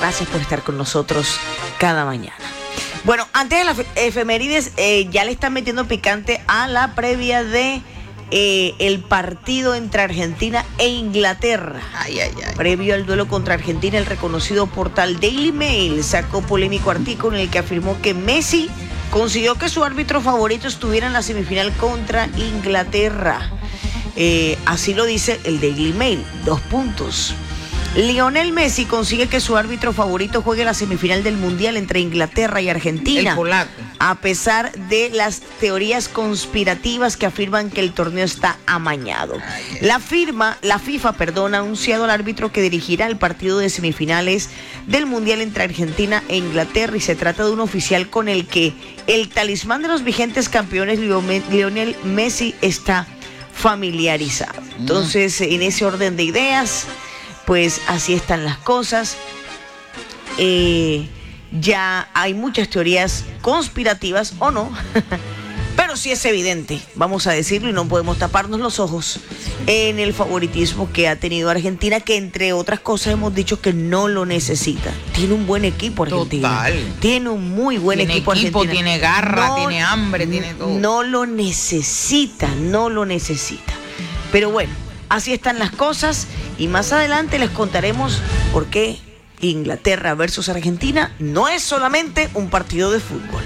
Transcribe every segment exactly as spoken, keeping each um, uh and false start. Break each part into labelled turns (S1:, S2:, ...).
S1: Gracias por estar con nosotros cada mañana. Bueno, antes de las efemérides, eh, ya le están metiendo picante a la previa de eh, el partido entre Argentina e Inglaterra.
S2: Ay, ay, ay.
S1: Previo al duelo contra Argentina, el reconocido portal Daily Mail sacó polémico artículo en el que afirmó que Messi consiguió que su árbitro favorito estuviera en la semifinal contra Inglaterra. Eh, así lo dice el Daily Mail. Dos puntos. Lionel Messi consigue que su árbitro favorito juegue la semifinal del Mundial entre Inglaterra y Argentina.
S2: El polaco.
S1: A pesar de las teorías conspirativas que afirman que el torneo está amañado. La firma, la FIFA, perdón, ha anunciado al árbitro que dirigirá el partido de semifinales del Mundial entre Argentina e Inglaterra, y se trata de un oficial con el que el talismán de los vigentes campeones Lionel Messi está familiarizado. Entonces, en ese orden de ideas, pues así están las cosas. Eh, ya hay muchas teorías conspirativas, o no, pero sí es evidente, vamos a decirlo, y no podemos taparnos los ojos en el favoritismo que ha tenido Argentina, que entre otras cosas hemos dicho que no lo necesita. Tiene un buen equipo Argentina.
S2: Total.
S1: Tiene un muy buen
S2: tiene
S1: equipo,
S2: equipo
S1: Argentina.
S2: Tiene garra,
S1: no,
S2: tiene hambre, tiene todo.
S1: No lo necesita, no lo necesita. Pero bueno, así están las cosas, y más adelante les contaremos por qué Inglaterra versus Argentina no es solamente un partido de fútbol.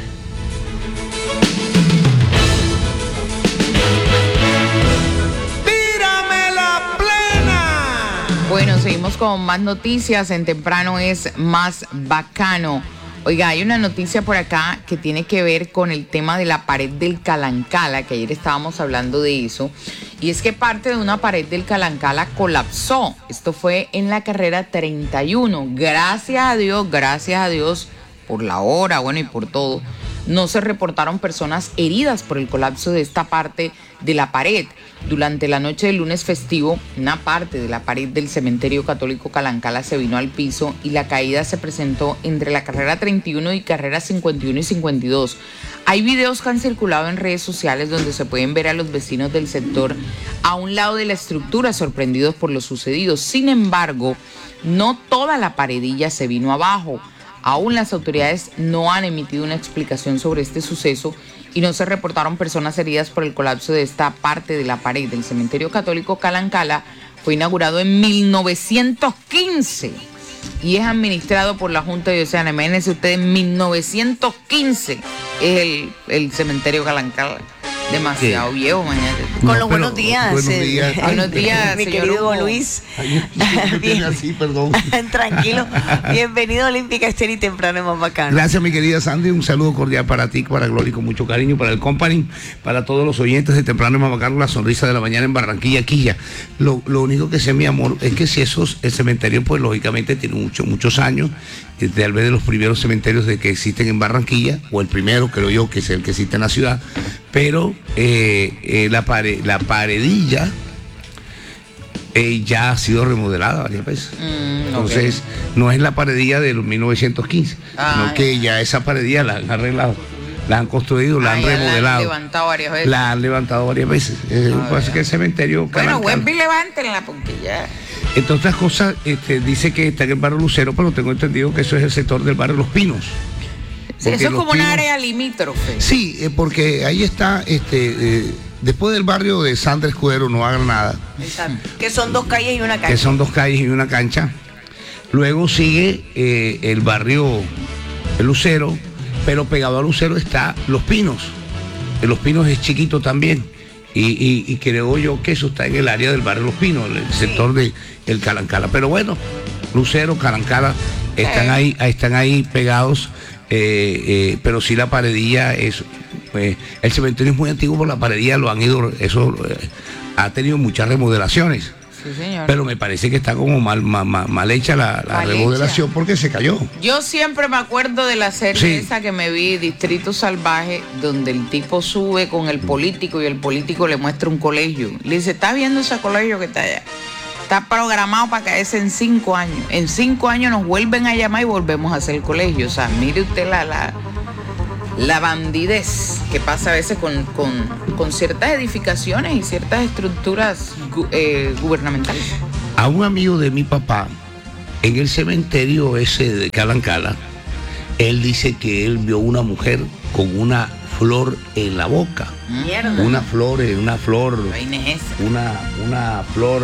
S2: ¡Tírame la plena! Bueno, seguimos con más noticias. En Temprano es más bacano. Oiga, hay una noticia por acá que tiene que ver con el tema de la pared del Calancala, que ayer estábamos hablando de eso, y es que parte de una pared del Calancala colapsó. Esto fue en la carrera treinta y uno. Gracias a Dios, gracias a Dios por la hora, bueno, y por todo, no se reportaron personas heridas por el colapso de esta parte de la pared. Durante la noche del lunes festivo, una parte de la pared del cementerio católico Calancala se vino al piso y la caída se presentó entre la carrera treinta y uno y carrera cincuenta y uno y cincuenta y dos. Hay videos que han circulado en redes sociales donde se pueden ver a los vecinos del sector a un lado de la estructura sorprendidos por lo sucedido. Sin embargo, no toda la paredilla se vino abajo. Aún las autoridades no han emitido una explicación sobre este suceso y no se reportaron personas heridas por el colapso de esta parte de la pared del cementerio católico Calancala. Fue inaugurado en mil novecientos quince y es administrado por la Junta Diocesana. Imagínense ustedes, en mil novecientos quince es el, el cementerio Calancala. Demasiado ¿Qué? Viejo, mañana.
S1: Con no, los buenos días.
S3: Buenos días,
S1: eh, buenos días mi querido
S2: Hugo.
S1: Luis.
S3: Ay, Bien, así, perdón.
S1: Tranquilo. Bienvenido a Olímpica Estéreo y Temprano es más bacano.
S3: Gracias, mi querida Sandy. Un saludo cordial para ti, para Gloria, con mucho cariño, para el company, para todos los oyentes de Temprano es más bacano, la sonrisa de la mañana en Barranquilla, Quilla. Lo, lo único que sé, mi amor, es que si esos, el cementerio, pues lógicamente tiene mucho, muchos años, tal vez de los primeros cementerios de que existen en Barranquilla, o el primero, creo yo, que es el que existe en la ciudad, pero eh, eh, la, pared, la paredilla eh, ya ha sido remodelada varias veces. Mm, Entonces, okay. no es la paredilla de los mil novecientos quince, ah, sino que ya esa paredilla la han arreglado, la han construido, la ah, han remodelado. La han
S2: levantado varias veces.
S3: La han levantado varias veces. Eh,
S2: ah,
S3: pasa que el cementerio...
S2: Bueno, Wemby, levántenla porque ya...
S3: Entre otras cosas, este, dice que está en el barrio Lucero, pero tengo entendido que eso es el sector del barrio Los Pinos.
S2: Sí, eso es como un área limítrofe.
S3: Sí, eh, porque ahí está, este, eh, después del barrio de Sandra Escudero, no hagan nada.
S1: Exacto. Que son dos calles y una cancha.
S3: Que son dos calles y una cancha. Luego sigue eh, el barrio el Lucero, pero pegado a Lucero está Los Pinos. Los Pinos es chiquito también. Y, y, y creo yo que eso está en el área del barrio Los Pinos, el sí. sector de el Calancala. Pero bueno, Lucero, Calancala, están ahí, están ahí pegados. Eh, eh, pero sí la paredilla es pues, el cementerio es muy antiguo, por la paredilla lo han ido, eso eh, ha tenido muchas remodelaciones.
S2: Sí, señor.
S3: Pero me parece que está como mal, mal, mal, mal hecha la, la remodelación hecha. Porque se cayó.
S2: Yo siempre me acuerdo de la serie sí. esa que me vi, Distrito Salvaje, donde el tipo sube con el político y el político le muestra un colegio. Le dice, ¿está viendo ese colegio que está allá? Está programado para caerse en cinco años. En cinco años nos vuelven a llamar y volvemos a hacer el colegio. O sea, mire usted la, la, la bandidez que pasa a veces con, con, con ciertas edificaciones y ciertas estructuras eh, gubernamentales.
S3: A un amigo de mi papá En el cementerio ese de Calancala, él dice que él vio una mujer con una flor en la boca.
S1: Mierda.
S3: Una flor, una flor, una, una flor,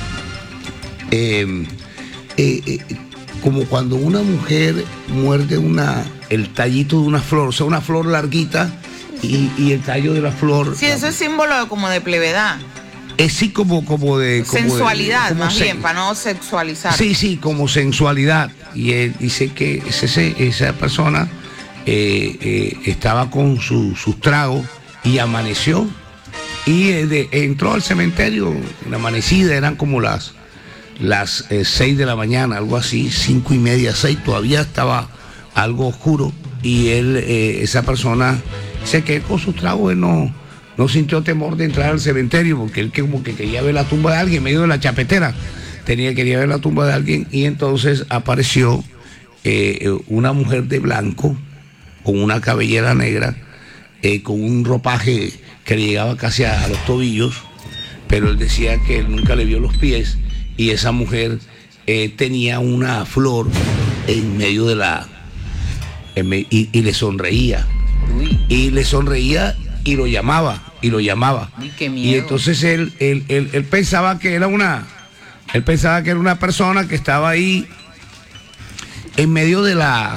S3: eh, eh, eh, como cuando una mujer muerde una, el tallito de una flor, o sea, una flor larguita y, y el tallo de la flor.
S2: Sí, eso es símbolo de, como de plevedad.
S3: Es sí como, como de... Como
S2: sensualidad,
S3: de, como
S2: más
S3: se,
S2: bien, para no sexualizar.
S3: Sí, sí, como sensualidad. Y él dice que ese, esa persona eh, eh, estaba con su, sus tragos y amaneció. Y eh, de, entró al cementerio, en la amanecida, eran como las, las eh, seis de la mañana, algo así, cinco y media, seis, todavía estaba algo oscuro. Y él, eh, esa persona, dice que con sus tragos él no... no sintió temor de entrar al cementerio porque él que como que quería ver la tumba de alguien en medio de la chapetera, tenía quería ver la tumba de alguien y entonces apareció eh, una mujer de blanco con una cabellera negra, eh, con un ropaje que le llegaba casi a, a los tobillos, pero él decía que él nunca le vio los pies y esa mujer eh, tenía una flor en medio de la en me, y, y le sonreía y le sonreía y lo llamaba, y lo llamaba.
S2: Ay, qué miedo.
S3: Y entonces él, él, él, él pensaba que era una, él pensaba que era una persona que estaba ahí en medio de la,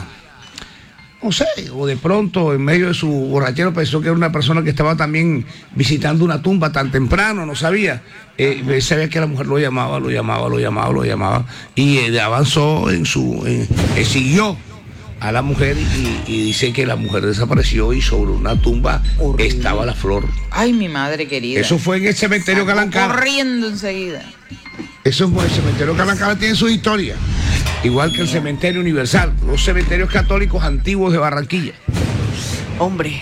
S3: no sé, o de pronto en medio de su borrachero pensó que era una persona que estaba también visitando una tumba tan temprano, no sabía. Eh, él sabía que la mujer lo llamaba, lo llamaba, lo llamaba, lo llamaba, y eh, avanzó en su, en, eh, siguió a la mujer y, y dice que la mujer desapareció y sobre una tumba horrible estaba la flor.
S2: Ay, mi madre querida.
S3: Eso fue en el cementerio Calancala.
S2: Corriendo enseguida.
S3: Eso fue el cementerio Calancala, tiene su historia. Igual que el cementerio Universal, los cementerios católicos antiguos de Barranquilla.
S1: Hombre.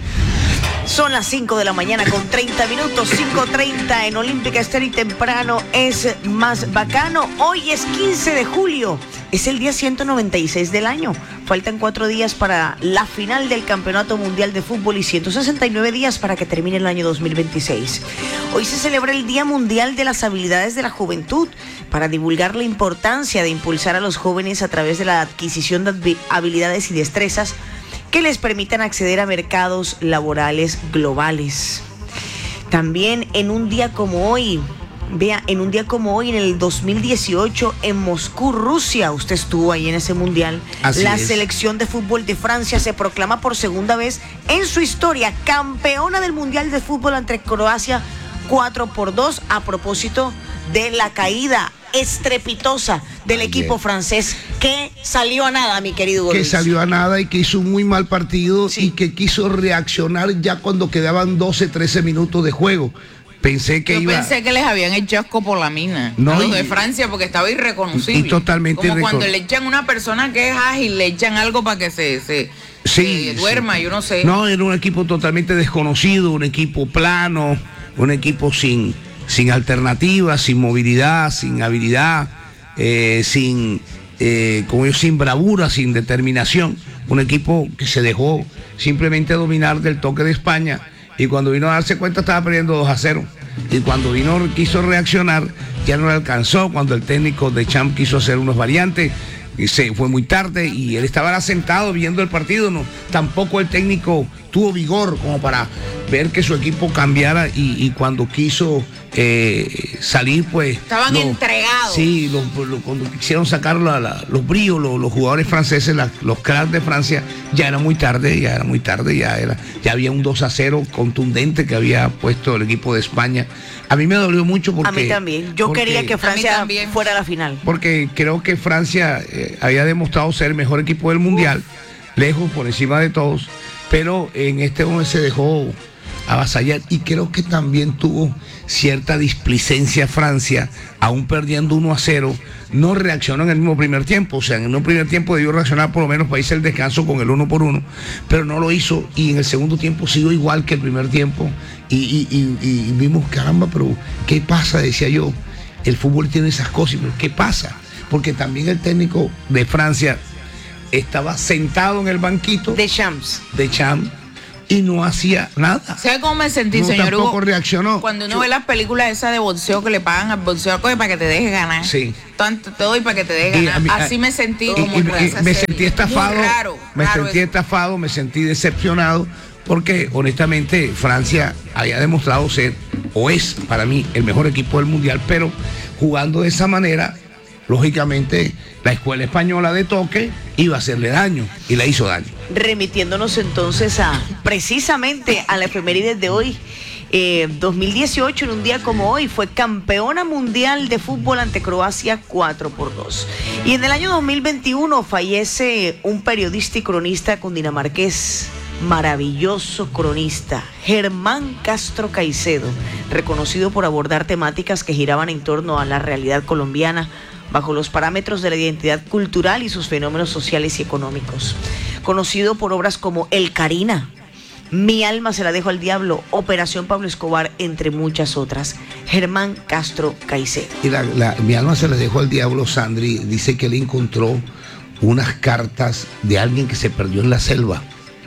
S1: Son las cinco de la mañana con treinta minutos, cinco treinta en Olímpica Estéreo y temprano es más bacano. Hoy es quince de julio, es el día ciento noventa y seis del año. Faltan cuatro días para la final del Campeonato Mundial de Fútbol y ciento sesenta y nueve días para que termine el año dos mil veintiséis. Hoy se celebra el Día Mundial de las Habilidades de la Juventud para divulgar la importancia de impulsar a los jóvenes a través de la adquisición de habilidades y destrezas que les permitan acceder a mercados laborales globales. También en un día como hoy, vea, en un día como hoy, en el dos mil dieciocho, en Moscú, Rusia, usted estuvo ahí en ese mundial,
S3: Así
S1: la
S3: es.
S1: selección de fútbol de Francia se proclama por segunda vez en su historia campeona del mundial de fútbol ante Croacia cuatro por dos, a propósito de la caída estrepitosa del
S3: Ayer.
S1: equipo francés que salió a nada, mi querido
S3: Que
S1: Luis.
S3: salió a nada y que hizo un muy mal partido,
S1: Sí.
S3: y que quiso reaccionar ya cuando quedaban doce, trece minutos de juego. Pensé que
S2: Yo
S3: iba...
S2: pensé que les habían hecho asco por la mina.
S3: No,
S2: a los
S3: y-
S2: de Francia, porque estaba irreconocible.
S3: y totalmente
S2: Como cuando
S3: irrecon-
S2: le echan una persona que es ágil, le echan algo para que se, se,
S3: Sí,
S2: se duerma,
S3: sí.
S2: yo no sé.
S3: No, era un equipo totalmente desconocido, un equipo plano, un equipo sin, sin alternativa, sin movilidad, sin habilidad, eh, sin, eh, como yo, sin bravura, sin determinación. Un equipo que se dejó simplemente dominar del toque de España, y cuando vino a darse cuenta estaba perdiendo dos a cero. Y cuando vino, quiso reaccionar, ya no le alcanzó. Cuando el técnico de Champ quiso hacer unos variantes, y se fue muy tarde y él estaba sentado viendo el partido. No, tampoco el técnico tuvo vigor como para ver que su equipo cambiara, y, y cuando quiso eh, salir, pues
S2: Estaban
S3: lo-
S2: entregados.
S3: Sí, lo- lo- cuando quisieron sacar la- la- los bríos, los, los jugadores franceses, la- los cracks de Francia, ya era muy tarde, ya era muy tarde, ya era, ya había un dos a cero contundente que había puesto el equipo de España. A mí me dolió mucho porque...
S1: A mí también. Yo
S3: porque-
S1: quería que Francia
S2: también.
S1: fuera a la final.
S3: porque creo que Francia eh, había demostrado ser el mejor equipo del mundial, lejos por encima de todos, pero en este momento se dejó avasallar, y creo que también tuvo cierta displicencia Francia, aún perdiendo uno a cero, no reaccionó en el mismo primer tiempo. O sea, en el mismo primer tiempo debió reaccionar por lo menos para irse el descanso con el uno por uno, pero no lo hizo, y en el segundo tiempo siguió igual que el primer tiempo, y, y, y, y vimos, caramba, pero ¿qué pasa? Decía yo, el fútbol tiene esas cosas, pero ¿qué pasa? Porque también el técnico de Francia estaba sentado en el banquito
S1: De Champs.
S3: de Champ, y no hacía nada.
S2: ¿Sabe cómo me sentí,
S3: no,
S2: señor
S3: tampoco
S2: Hugo?
S3: reaccionó.
S2: Cuando uno
S3: Yo,
S2: ve las películas esas de boxeo que le pagan al boxeador para que te deje ganar.
S3: Sí.
S2: Tanto te doy para que te deje
S3: Y
S2: ganar.
S3: mí,
S2: Así me sentí
S3: y,
S2: como
S3: y,
S2: en
S3: y,
S2: esa
S3: me
S2: serie.
S3: sentí estafado,
S2: Muy raro,
S3: me
S2: raro
S3: sentí
S2: eso.
S3: estafado, me sentí decepcionado, porque honestamente Francia había demostrado ser, o es para mí, el mejor equipo del mundial, pero jugando de esa manera, lógicamente la escuela española de toque iba a hacerle daño y le hizo daño.
S1: Remitiéndonos entonces a precisamente a la efemérides de hoy. Eh, dos mil dieciocho, en un día como hoy, fue campeona mundial de fútbol ante Croacia cuatro por dos. Y en el año dos mil veintiuno fallece un periodista y cronista cundinamarqués, maravilloso cronista, Germán Castro Caicedo, reconocido por abordar temáticas que giraban en torno a la realidad colombiana bajo los parámetros de la identidad cultural y sus fenómenos sociales y económicos. Conocido por obras como El Carina, Mi alma se la dejo al diablo, Operación Pablo Escobar, entre muchas otras. Germán Castro Caicedo.
S3: Y la, la, mi alma se la dejó al diablo, Sandri, dice que él encontró unas cartas de alguien que se perdió en la selva.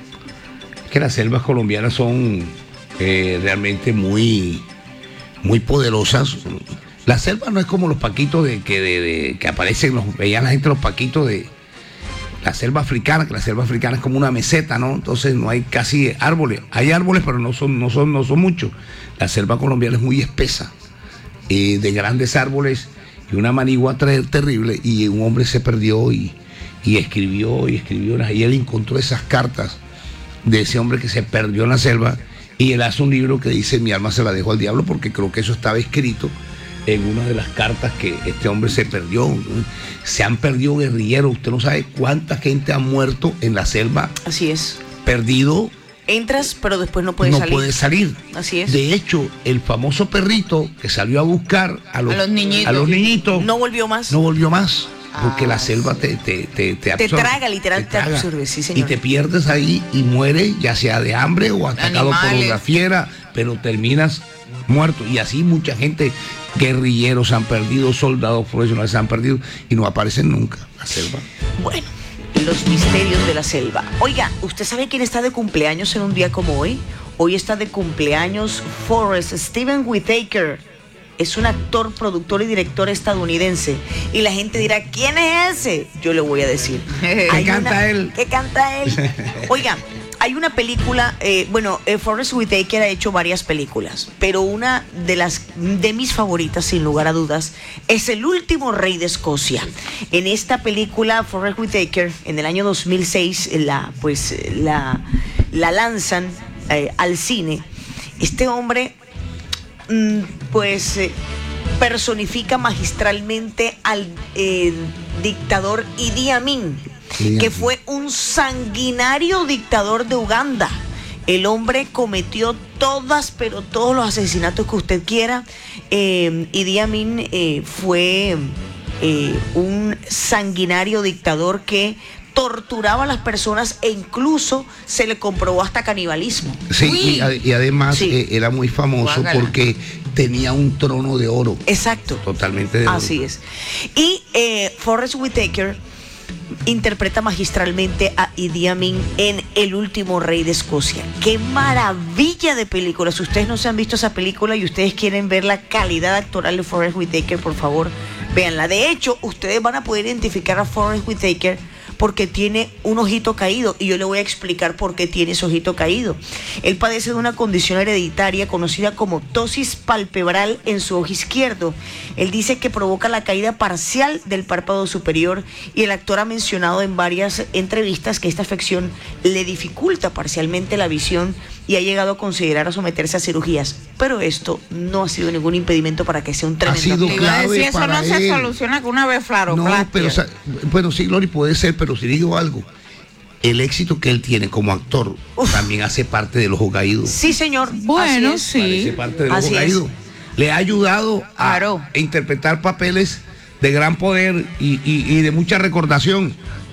S3: Que las selvas colombianas son eh, realmente muy, muy poderosas. La selva no es como los paquitos de que, de, de, que aparecen, los, veían la gente los paquitos de la selva africana, que la selva africana es como una meseta, ¿no? Entonces no hay casi árboles. Hay árboles, pero no son, no son, no son muchos. La selva colombiana es muy espesa, eh, de grandes árboles y una manigua terrible, y un hombre se perdió y, y escribió y escribió, y él encontró esas cartas de ese hombre que se perdió en la selva, y él hace un libro que dice Mi alma se la dejó al diablo, porque creo que eso estaba escrito en una de las cartas que este hombre se perdió. Se han perdido guerrilleros, usted no sabe cuánta gente ha muerto en la selva.
S1: Así es.
S3: Perdido.
S1: Entras, pero después no puedes
S3: no
S1: salir.
S3: No puedes salir.
S1: Así es.
S3: De hecho, el famoso perrito que salió a buscar a los,
S2: a los niñitos.
S3: A los niñitos
S1: no volvió más.
S3: No volvió más. Porque
S1: ah,
S3: la selva te, te, te, te absorbe.
S1: Te traga, literal, te, te absorbe, sí, señor.
S3: Y te pierdes ahí y mueres, ya sea de hambre o atacado Animales. por una fiera, pero terminas muerto. Y así mucha gente, guerrilleros han perdido, soldados profesionales han perdido y no aparecen nunca la selva.
S1: Bueno, los misterios de la selva. Oiga, ¿usted sabe quién está de cumpleaños en un día como hoy? Hoy está de cumpleaños Forrest Steven Whitaker. Es un actor, productor y director estadounidense. Y la gente dirá, ¿quién es ese? Yo le voy a decir.
S3: ¿Qué canta
S1: una,
S3: él?
S1: ¿Qué canta él? Oiga, hay una película, eh, bueno, eh, Forrest Whitaker ha hecho varias películas, pero una de las de mis favoritas, sin lugar a dudas, es El último rey de Escocia. En esta película, Forrest Whitaker, en el año dos mil seis, la, pues, la, la lanzan eh, al cine. Este hombre, mm, pues, eh, personifica magistralmente al eh, dictador Idi Amin, que fue un sanguinario dictador de Uganda. El hombre cometió todas, pero todos los asesinatos que usted quiera. Eh, Idi Amin eh, fue eh, un sanguinario dictador que torturaba a las personas e incluso se le comprobó hasta canibalismo.
S3: Sí, y, y además sí. eh, era muy famoso Guágala. porque tenía un trono de oro.
S1: Exacto.
S3: Totalmente de oro.
S1: Así es. Y eh, Forrest Whitaker interpreta magistralmente a Idi Amin en El último rey de Escocia. ¡Qué maravilla de película! Si ustedes no se han visto esa película y ustedes quieren ver la calidad actoral de Forrest Whitaker, por favor, véanla. De hecho, ustedes van a poder identificar a Forrest Whitaker porque tiene un ojito caído, y yo le voy a explicar por qué tiene ese ojito caído. Él padece de una condición hereditaria conocida como ptosis palpebral en su ojo izquierdo. Él dice que provoca la caída parcial del párpado superior, y el actor ha mencionado en varias entrevistas que esta afección le dificulta parcialmente la visión y ha llegado a considerar a someterse a cirugías, pero esto no ha sido ningún impedimento para que sea un tremendo.
S3: Ha sido clave
S2: si eso
S3: para
S2: no
S3: él.
S2: se soluciona con una beflaroplastia.
S3: No, pero o sea, bueno, sí, Glory, puede ser, pero si digo algo, el éxito que él tiene como actor Uf. también hace parte del ojo caído.
S1: Sí, señor.
S2: Bueno, sí.
S3: Hace parte del
S1: Así
S3: ojo caído.
S1: Es.
S3: Le ha ayudado a
S2: claro.
S3: interpretar papeles de gran poder y, y, y de mucha recordación.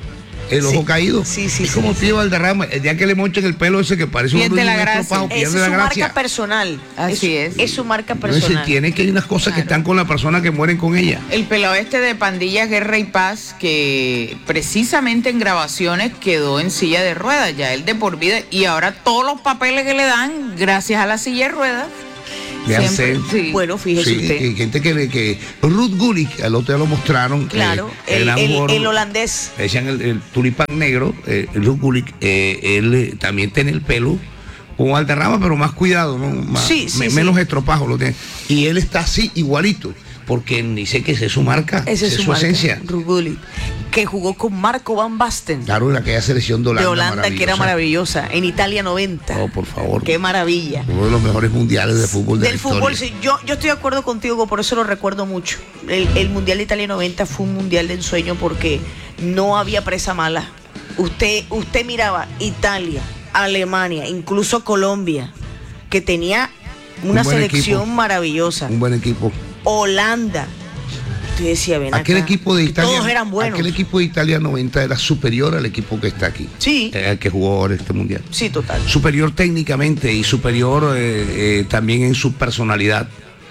S3: el ojo
S1: sí.
S3: caído.
S1: Sí, sí,
S3: es
S1: sí,
S3: como
S1: sí.
S3: Pío Valderrama, el día que le mochen el pelo ese que parece un
S2: Pierde la gracia.
S3: estropajo,
S1: Esa
S3: pierde
S1: es
S3: la
S1: su
S3: gracia.
S1: marca personal.
S2: Así es.
S1: Es su marca
S3: No,
S1: personal.
S3: se tiene que hay unas cosas
S2: Claro.
S3: que están con la persona que mueren con ella.
S2: El pelado este de Pandilla, Guerra y Paz, que precisamente en grabaciones quedó en silla de ruedas, ya él de por vida, y ahora todos los papeles que le dan, gracias a la silla de ruedas.
S3: Vean,
S2: siempre- sí.
S1: Bueno, fíjese
S3: Sí,
S1: usted.
S3: que- gente que, que Ruud Gullit, al otro día lo mostraron.
S1: Claro,
S3: eh,
S1: el,
S3: gran
S1: el-
S3: jugador,
S1: el holandés.
S3: le decían el, el tulipán negro, eh, el Ruud Gullit, eh, él eh, también tiene el pelo con Valderrama, pero más cuidado, ¿no? Más-
S1: Sí, sí,
S3: me-
S1: sí.
S3: menos estropajo lo tiene. Y él está así, igualito, porque dice que esa es su marca,
S1: Esa es su,
S3: su
S1: marca,
S3: esencia.
S1: Ruud Gullit, que jugó con Marco Van Basten
S3: Claro, en aquella selección de Holanda.
S1: de Holanda, que era maravillosa, en Italia noventa.
S3: Oh, por favor.
S1: Qué maravilla.
S3: Uno de los mejores mundiales de fútbol de
S1: Del
S3: la
S1: fútbol,
S3: historia.
S1: sí, yo, yo estoy de acuerdo contigo, por eso lo recuerdo mucho. El, el Mundial de Italia noventa fue un mundial de ensueño porque no había presa mala. Usted, usted miraba Italia, Alemania, incluso Colombia, que tenía una
S3: Un buen
S1: selección
S3: equipo.
S1: maravillosa.
S3: Un buen equipo.
S1: Holanda. Usted decía, ven
S3: Aquel
S1: acá,
S3: equipo de
S1: y
S3: Italia.
S1: todos eran buenos.
S3: Aquel equipo de Italia noventa era superior al equipo que está aquí.
S1: Sí.
S3: eh, Al que jugó ahora este mundial.
S1: Sí, total.
S3: Superior técnicamente y superior eh, eh, también en su personalidad.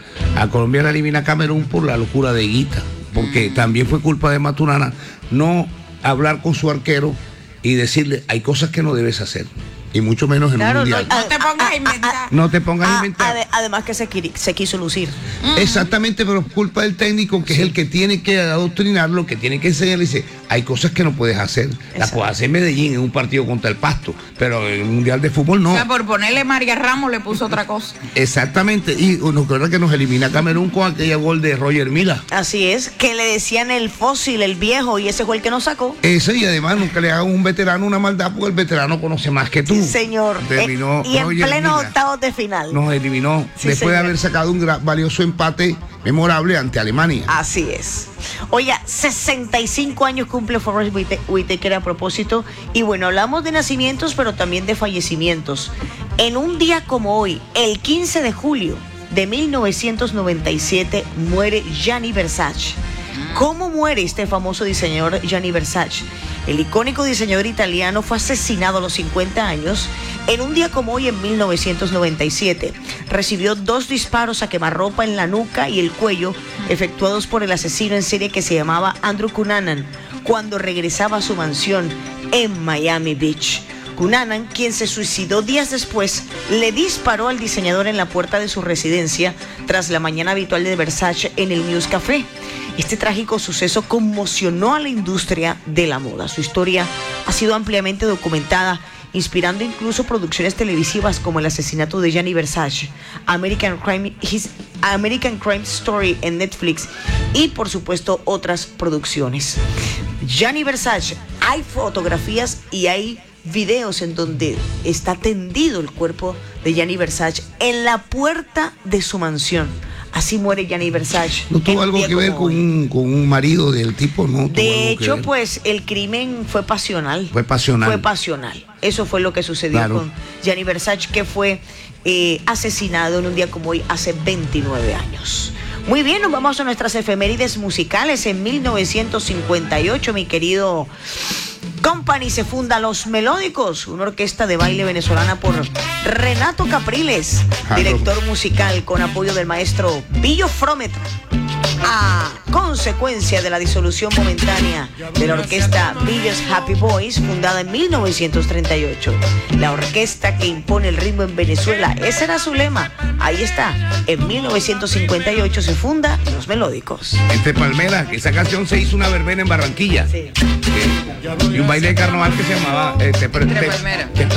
S3: A Colombia la elimina Camerún por la locura de Higuita, porque también fue culpa de Maturana no hablar con su arquero y decirle hay cosas que no debes hacer, y mucho menos en
S1: Claro,
S3: un
S1: no,
S3: mundial.
S2: No te pongas a inventar.
S3: No te pongas a
S1: Ah,
S3: inventar.
S1: ade- además que se, quiri- se quiso lucir.
S3: Exactamente, pero es culpa del técnico, que es el que tiene que adoctrinarlo, que tiene que enseñarle. Dice, hay cosas que no puedes hacer. Las
S1: Exacto.
S3: puedes hacer en Medellín en un partido contra el Pasto, pero en el Mundial de Fútbol no.
S2: O sea, por ponerle María Ramos le puso otra cosa.
S3: Exactamente, y nos recuerda que nos elimina Camerún con aquella gol de Roger Mila.
S1: Así es, que le decían el fósil, el viejo, y ese fue el que nos sacó.
S3: Ese, y además nunca le hagan a un veterano una maldad, porque el veterano conoce más que tú.
S1: Sí, señor.
S3: Terminó
S1: Eh, y en
S3: Roger
S1: pleno
S3: Mila.
S1: octavos de final.
S3: Nos eliminó
S1: Sí,
S3: después de
S1: señor.
S3: haber sacado un gran- valioso empate memorable ante Alemania.
S1: Así es. Oiga, sesenta y cinco años cumple Forrest Whita- Whitaker a propósito. Y bueno, hablamos de nacimientos, pero también de fallecimientos. En un día como hoy, el quince de julio de mil novecientos noventa y siete, muere Gianni Versace. ¿Cómo muere este famoso diseñador Gianni Versace? El icónico diseñador italiano fue asesinado a los cincuenta años. En un día como hoy, en mil novecientos noventa y siete, recibió dos disparos a quemarropa en la nuca y el cuello, efectuados por el asesino en serie que se llamaba Andrew Cunanan, cuando regresaba a su mansión en Miami Beach. Cunanan, quien se suicidó días después, le disparó al diseñador en la puerta de su residencia tras la mañana habitual de Versace en el News Café. Este trágico suceso conmocionó a la industria de la moda. Su historia ha sido ampliamente documentada, inspirando incluso producciones televisivas como El asesinato de Gianni Versace, American Crime, His- American Crime Story en Netflix y por supuesto otras producciones. Gianni Versace, hay fotografías y hay videos en donde está tendido el cuerpo de Gianni Versace en la puerta de su mansión. Así muere Gianni Versace.
S3: ¿No
S1: en
S3: tuvo
S1: un
S3: algo
S1: día
S3: que ver
S1: como
S3: con
S1: hoy.
S3: un, con un marido del tipo? No. tuvo algo
S1: De
S3: que
S1: hecho,
S3: ver.
S1: pues el crimen fue pasional.
S3: Fue pasional.
S1: Fue pasional. Eso fue lo que sucedió
S3: Claro.
S1: con Gianni Versace, que fue eh, asesinado en un día como hoy hace veintinueve años. Muy bien, nos vamos a nuestras efemérides musicales. En mil novecientos cincuenta y ocho, mi querido Company, se funda Los Melódicos, una orquesta de baile venezolana por Renato Capriles,
S3: Claro.
S1: director musical, con apoyo del maestro Billo Fromet. A consecuencia de la disolución momentánea de la orquesta Billo's Happy Boys, fundada en mil novecientos treinta y ocho. La orquesta que impone el ritmo en Venezuela, ese era su lema. Ahí está, en mil novecientos cincuenta y ocho se funda Los Melódicos.
S3: Entre Palmeras, que esa canción se hizo una verbena en Barranquilla.
S1: Sí.
S3: Eh, y un baile de carnaval que se llamaba eh, te-
S2: Entre
S3: te-
S2: Palmeras.
S3: te-